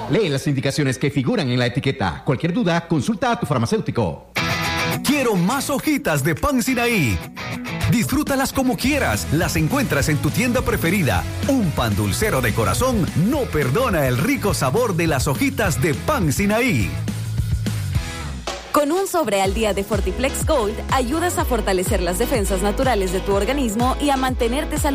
Lee las indicaciones que figuran en la etiqueta. Cualquier duda, consulta a tu farmacéutico. Quiero más hojitas de pan Sinaí. Disfrútalas como quieras, las encuentras en tu tienda preferida. Un pan dulcero de corazón no perdona el rico sabor de las hojitas de pan Sinaí. Con un sobre al día de Fortiplex Gold, ayudas a fortalecer las defensas naturales de tu organismo y a mantenerte saludable.